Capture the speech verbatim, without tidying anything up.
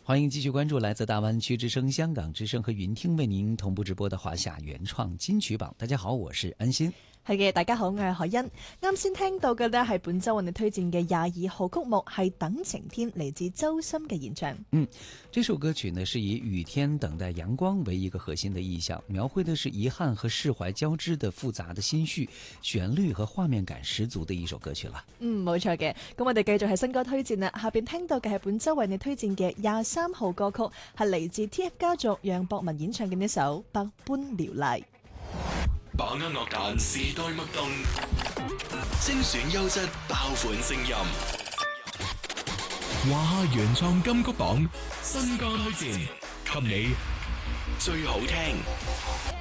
欢迎继续關注來自大灣區之聲、香港之聲和雲聽為您同步直播的華夏原創金曲榜。大家好，我是安心。 係嘅，大家好，我係海欣。啱先聽到嘅呢係本周為你推薦嘅廿二號曲目，係《等晴天》，嚟自周深嘅演唱。 嗯，這首歌曲呢是以雨天等待陽光為一個核心的意象，描繪的是遺憾和釋懷交織的複雜的心緒，旋律和畫面感十足的一首歌曲啦。 嗯，冇錯嘅。咁我哋繼續係新歌推薦啦。下邊聽到嘅係本周為你推薦嘅廿三號歌曲，係嚟自 T F 家族楊博文演唱嘅呢首《百般撩麗》。 把握樂壇時代脈動，精選優質爆款聲音。華夏原創金曲榜新歌推薦，給你最好聽。